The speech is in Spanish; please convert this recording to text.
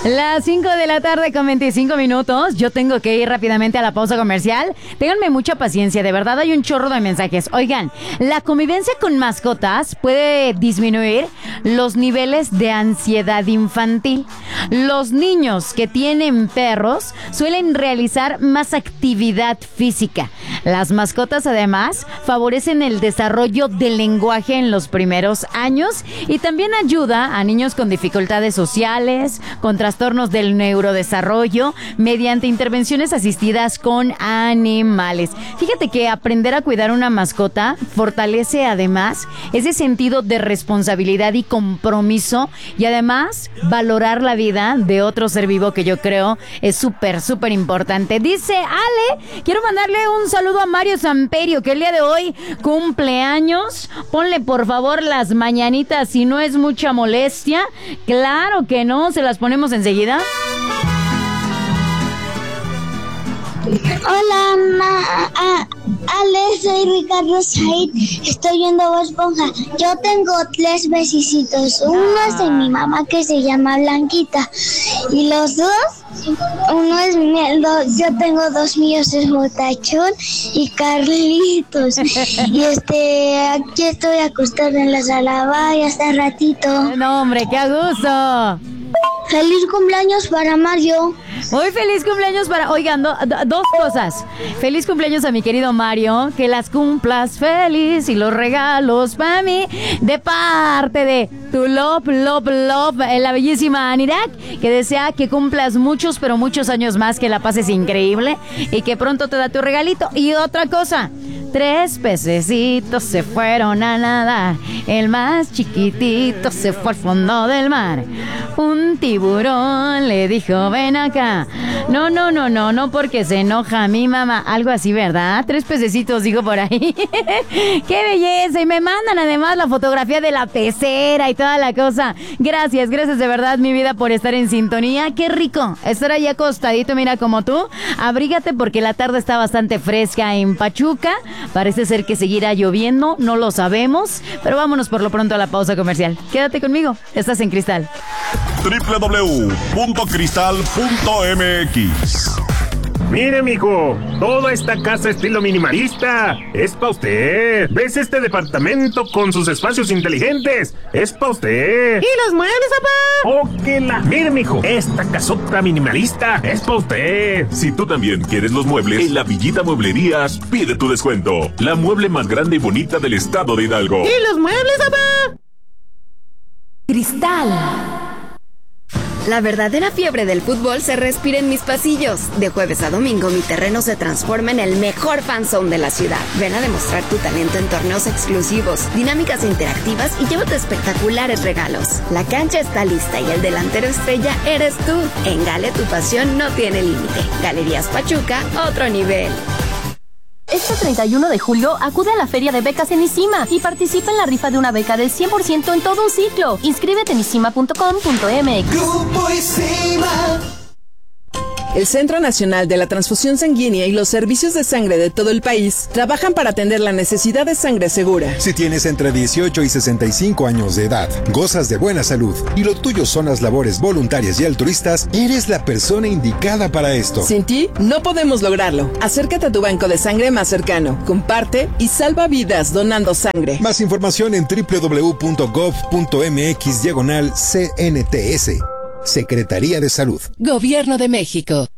Las 5 de la tarde con 25 minutos. Yo tengo que ir rápidamente a la pausa comercial. Ténganme mucha paciencia, de verdad hay un chorro de mensajes. Oigan, la convivencia con mascotas puede disminuir los niveles de ansiedad infantil. Los niños que tienen perros suelen realizar más actividad física. Las mascotas además favorecen el desarrollo del lenguaje en los primeros años y también ayuda a niños con dificultades sociales, con trastornos del neurodesarrollo, mediante intervenciones asistidas con animales. Fíjate que aprender a cuidar una mascota fortalece además ese sentido de responsabilidad y compromiso y además valorar la vida de otro ser vivo que yo creo es súper importante. Dice Ale, quiero mandarle un saludo a Mario Samperio que el día de hoy cumpleaños. Ponle por favor las mañanitas si no es mucha molestia. Claro que no, se las ponemos enseguida. Hola, Ale, soy Ricardo Said. Estoy viendo Bob Esponja. Yo tengo 3 besicitos. Uno es de mi mamá que se llama Blanquita. Y los dos, uno es mío. Yo tengo 2 míos, es Motachón y Carlitos. Y aquí estoy acostada en la sala. Vaya, hasta ratito. No, hombre, qué a gusto. Feliz cumpleaños para Mario. Muy feliz cumpleaños para... Oigan, dos cosas. Feliz cumpleaños a mi querido Mario. Que las cumplas feliz y los regalos para mí. De parte de tu love, la bellísima Anirak. Que desea que cumplas muchos, pero muchos años más. Que la pases increíble. Y que pronto te da tu regalito. Y otra cosa. 3 pececitos se fueron a nadar. El más chiquitito se fue al fondo del mar. Un tiburón le dijo, ven acá. No, porque se enoja mi mamá. Algo así, ¿verdad? 3 pececitos, digo por ahí. ¡Qué belleza! Y me mandan además la fotografía de la pecera y toda la cosa. Gracias de verdad, mi vida, por estar en sintonía. ¡Qué rico! Estar ahí acostadito, mira, como tú. Abrígate porque la tarde está bastante fresca en Pachuca. Parece ser que seguirá lloviendo, no lo sabemos, pero vámonos por lo pronto a la pausa comercial. Quédate conmigo, estás en Cristal. www.cristal.mx. Mire, mijo, toda esta casa estilo minimalista es pa' usted. ¿Ves este departamento con sus espacios inteligentes? Es pa' usted. ¿Y los muebles, papá? ¡Oh, que la! Mire, mijo, esta casota minimalista es pa' usted. Si tú también quieres los muebles, en La Villita Mueblerías pide tu descuento. La mueble más grande y bonita del estado de Hidalgo. ¿Y los muebles, papá? Cristal. La verdadera fiebre del fútbol se respira en mis pasillos. De jueves a domingo, mi terreno se transforma en el mejor fanzone de la ciudad. Ven a demostrar tu talento en torneos exclusivos, dinámicas interactivas y llévate espectaculares regalos. La cancha está lista y el delantero estrella eres tú. En Gale, tu pasión no tiene límite. Galerías Pachuca, otro nivel. Este 31 de julio acude a la Feria de Becas en ISIMA y participa en la rifa de una beca del 100% en todo un ciclo. Inscríbete en isima.com.mx. Grupo ISIMA. El Centro Nacional de la Transfusión Sanguínea y los servicios de sangre de todo el país trabajan para atender la necesidad de sangre segura. Si tienes entre 18 y 65 años de edad, gozas de buena salud y lo tuyo son las labores voluntarias y altruistas, eres la persona indicada para esto. Sin ti, no podemos lograrlo. Acércate a tu banco de sangre más cercano, comparte y salva vidas donando sangre. Más información en www.gov.mx/CNTS. Secretaría de Salud. Gobierno de México.